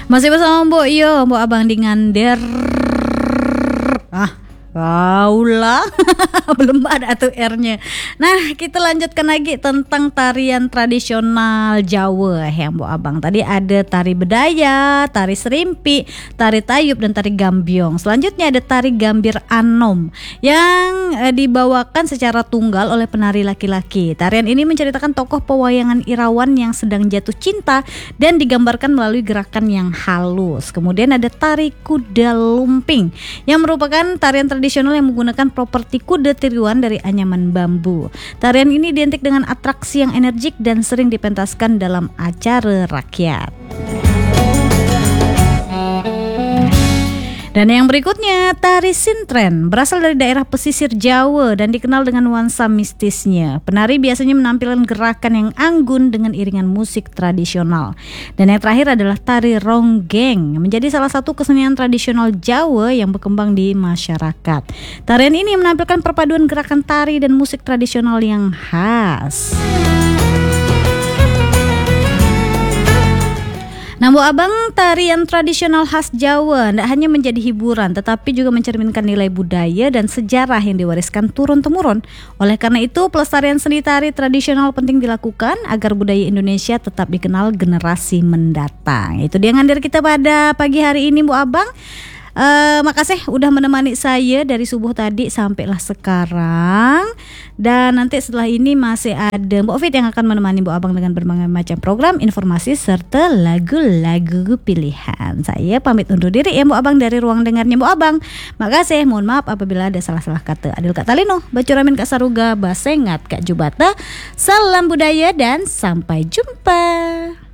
Masih bersama Mbok Yo, Mbok Abang di Ngander. Kaulah belum ada tuh R-nya. Nah, kita lanjutkan lagi tentang tarian tradisional Jawa ya Mbok Abang. Tadi ada tari bedaya, tari serimpi, tari tayub dan tari gambyong. Selanjutnya ada tari gambir anom yang dibawakan secara tunggal oleh penari laki-laki. Tarian ini menceritakan tokoh pewayangan Irawan yang sedang jatuh cinta dan digambarkan melalui gerakan yang halus. Kemudian ada tari kuda lumping yang merupakan tarian tradisional yang menggunakan properti kuda tiruan dari anyaman bambu. Tarian ini identik dengan atraksi yang energik dan sering dipentaskan dalam acara rakyat. Dan yang berikutnya, tari sintren berasal dari daerah pesisir Jawa dan dikenal dengan nuansa mistisnya. Penari biasanya menampilkan gerakan yang anggun dengan iringan musik tradisional. Dan yang terakhir adalah tari ronggeng, menjadi salah satu kesenian tradisional Jawa yang berkembang di masyarakat. Tarian ini menampilkan perpaduan gerakan tari dan musik tradisional yang khas. Nah, Mbok Abang, tarian tradisional khas Jawa tidak hanya menjadi hiburan tetapi juga mencerminkan nilai budaya dan sejarah yang diwariskan turun-temurun. Oleh karena itu, pelestarian seni tari tradisional penting dilakukan agar budaya Indonesia tetap dikenal generasi mendatang. Itu dia Ngander kita pada pagi hari ini, Mbok Abang. Makasih udah menemani saya dari subuh tadi sampailah sekarang. Dan nanti setelah ini masih ada Mbok Fit yang akan menemani Mbok Abang dengan berbagai macam program, informasi serta lagu-lagu pilihan. Saya pamit undur diri ya Mbok Abang dari ruang dengarnya Mbok Abang. Makasih, mohon maaf apabila ada salah-salah kata. Adil Kak Talino, Bacuramin Kak Saruga, Basengat Kak Jubata. Salam budaya dan sampai jumpa.